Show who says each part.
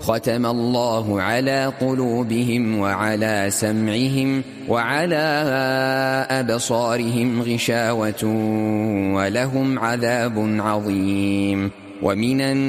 Speaker 1: ختم الله على قلوبهم وعلى سمعهم وعلى أبصارهم غشاوة ولهم عذاب عظيم. ومن